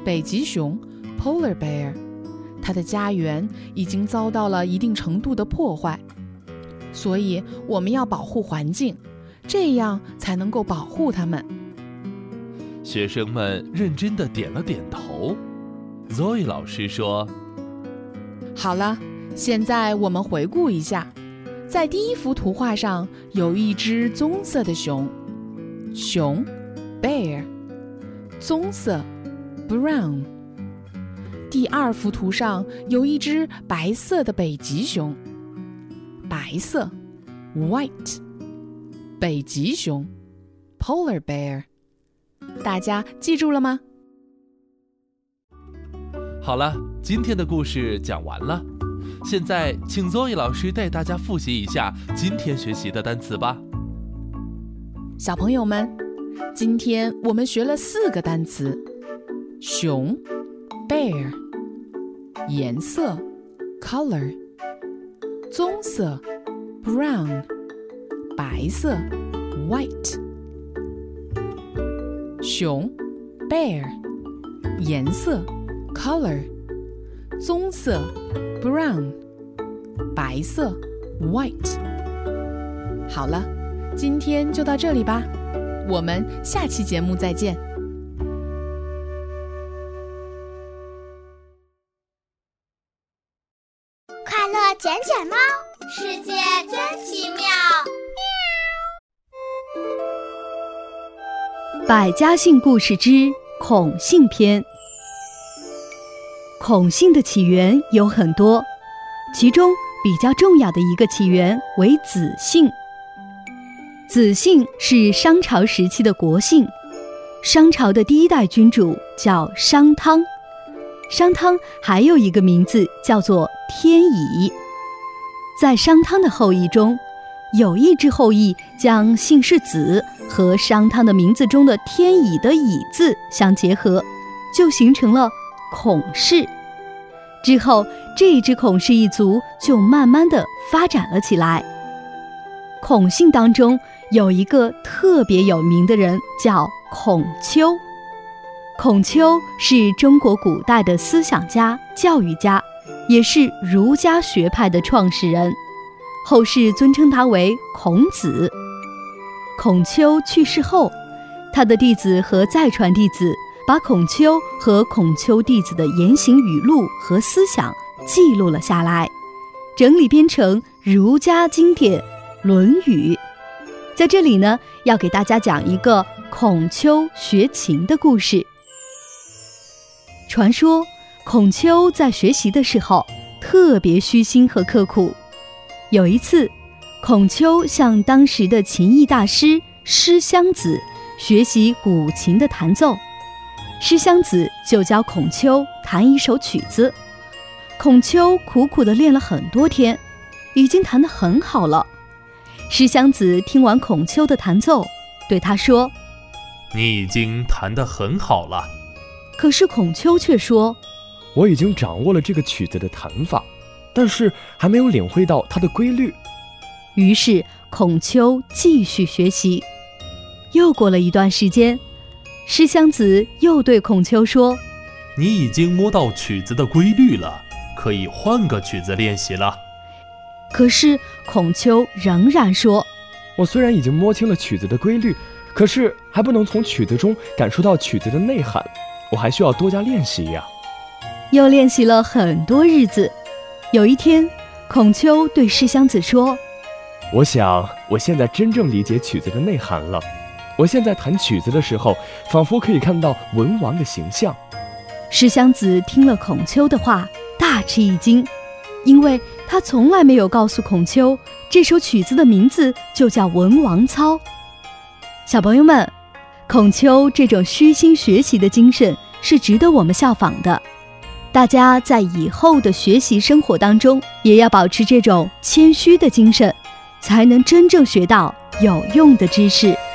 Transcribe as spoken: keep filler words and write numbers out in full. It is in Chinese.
北极熊 Polar Bear， 它的家园已经遭到了一定程度的破坏，所以我们要保护环境，这样才能够保护它们。 学生们认真地点了点头。Zoe 老师说： 好了，现在我们回顾一下，在第一幅图画上有一只棕色的熊，熊 Bear， 棕色 Brown。 第二幅图上有一只白色的北极熊，白色 White， 北极熊 Polar Bear。 大家记住了吗？ 好了，今天的故事讲完了。现在请 Zoe 老师带大家复习一下今天学习的单词吧。 小朋友们，今天我们学了四个单词：熊 Bear， 颜色 Color， 棕色 Brown， 白色 White。熊 Bear， 颜色 Color， 棕色 Brown， 白色 White。 好了，今天就到这里吧，我们下期节目再见。 快乐捡捡猫，世界真奇妙。 百家姓故事之孔姓篇。孔姓的起源有很多，其中比较重要的一个起源为子姓。子姓是商朝时期的国姓，商朝的第一代君主叫商汤，商汤还有一个名字叫做天乙。在商汤的后裔中，有一支后裔将姓氏子和商汤的名字中的天乙的乙字相结合，就形成了孔氏。之后这一支孔氏一族就慢慢地发展了起来。孔姓当中有一个特别有名的人叫孔丘。孔丘是中国古代的思想家、教育家，也是儒家学派的创始人，后世尊称他为孔子。孔丘去世后，他的弟子和再传弟子把孔丘和孔丘弟子的言行语录和思想记录了下来，整理编成儒家经典《论语》。在这里呢，要给大家讲一个孔丘学琴的故事。传说孔丘在学习的时候特别虚心和刻苦。有一次，孔丘向当时的琴艺大师师襄子学习古琴的弹奏，师襄子就教孔丘弹一首曲子。孔丘苦苦地练了很多天，已经弹得很好了。师襄子听完孔丘的弹奏，对他说： 你已经弹得很好了。 可是孔丘却说： 我已经掌握了这个曲子的弹法，但是还没有领会到它的规律。 于是孔丘继续学习。又过了一段时间，师襄子又对孔丘说： 你已经摸到曲子的规律了，可以换个曲子练习了。 可是孔丘仍然说： 我虽然已经摸清了曲子的规律，可是还不能从曲子中感受到曲子的内涵，我还需要多加练习呀。 又练习了很多日子。有一天，孔丘对师襄子说： 我想我现在真正理解曲子的内涵了。我现在弹曲子的时候，仿佛可以看到文王的形象。 师襄子听了孔丘的话，大吃一惊，因为他从来没有告诉孔丘这首曲子的名字就叫《文王操》。小朋友们，孔丘这种虚心学习的精神是值得我们效仿的。大家在以后的学习生活当中，也要保持这种谦虚的精神，才能真正学到有用的知识。